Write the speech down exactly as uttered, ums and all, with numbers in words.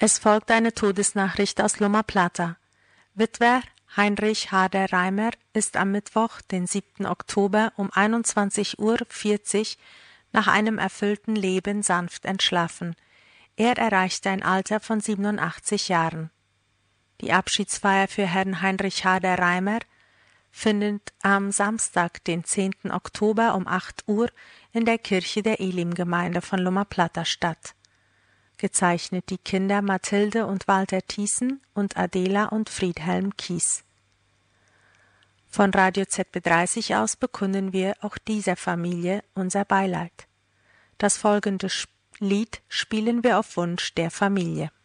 Es folgt eine Todesnachricht aus Loma Plata. Witwer Heinrich Harder-Reimer ist am Mittwoch, den siebten Oktober um einundzwanzig Uhr vierzig nach einem erfüllten Leben sanft entschlafen. Er erreichte ein Alter von siebenundachtzig Jahren. Die Abschiedsfeier für Herrn Heinrich Harder-Reimer findet am Samstag, den zehnten Oktober um acht Uhr in der Kirche der Elim-Gemeinde von Loma Plata statt. Gezeichnet die Kinder Mathilde und Walter Thiessen und Adela und Friedhelm Kies. Von Radio Z B dreißig aus bekunden wir auch dieser Familie unser Beileid. Das folgende Lied spielen wir auf Wunsch der Familie.